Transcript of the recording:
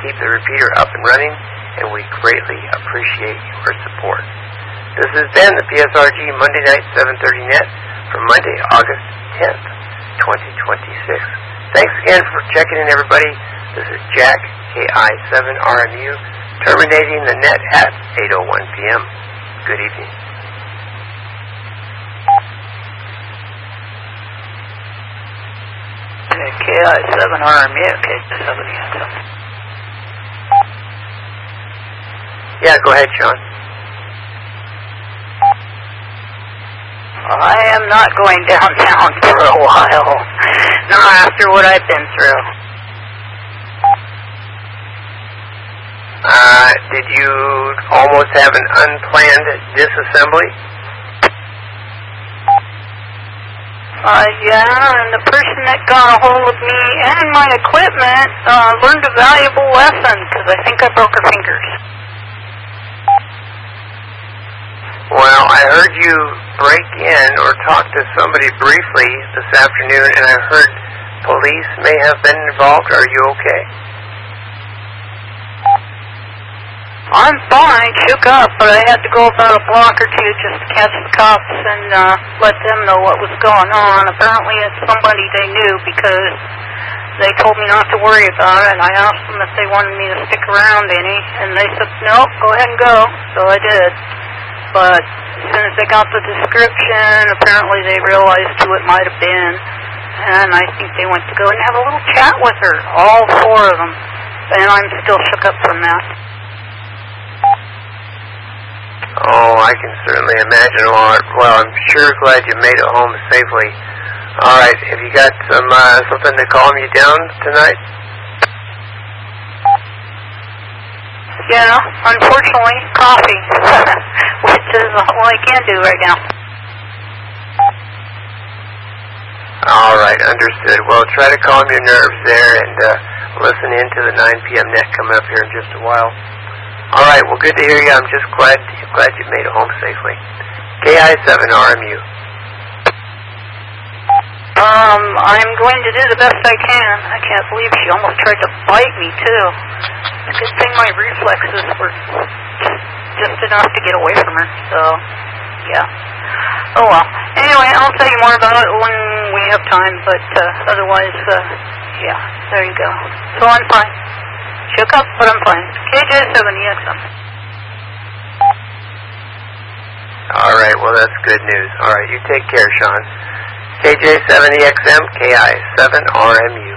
keep the repeater up and running, and we greatly appreciate your support. This has been the PSRG Monday Night 7:30 Net for Monday, August 10th, 2026. Thanks again for checking in, everybody. This is Jack, KI7RMU, terminating the net at 8:01 p.m. Good evening. KI7RMU, KI7XM. Yeah, go ahead, Sean. I am not going downtown for a while. Not after what I've been through. Did you almost have an unplanned disassembly? Yeah, and the person that got a hold of me and my equipment learned a valuable lesson because I think I broke her fingers. Well, I heard you break in or talk to somebody briefly this afternoon, and I heard police may have been involved. Are you okay? I'm fine, shook up, but I had to go about a block or two just to catch the cops and let them know what was going on. Apparently it's somebody they knew because they told me not to worry about it, and I asked them if they wanted me to stick around any, and they said, no, go ahead and go. So I did. But as soon as they got the description, apparently they realized who it might have been, and I think they went to go and have a little chat with her, all four of them. And I'm still shook up from that. Oh, I can certainly imagine. Well, I'm sure glad you made it home safely. All right, have you got something to calm you down tonight? Yeah, unfortunately, coffee, which is all I can do right now. All right, understood. Well, try to calm your nerves there and listen in to the 9 p.m. net coming up here in just a while. All right, well, good to hear you. I'm just glad you made it home safely. KI7RMU. I'm going to do the best I can. I can't believe she almost tried to bite me, too. It's a good thing my reflexes were just enough to get away from her, so, yeah. Oh, well. Anyway, I'll tell you more about it when we have time, but otherwise, yeah, there you go. So I'm fine. Shook up, but I'm fine. KJ7EXM. All right, well, that's good news. All right, you take care, Sean. KJ7EXM, KI7RMU.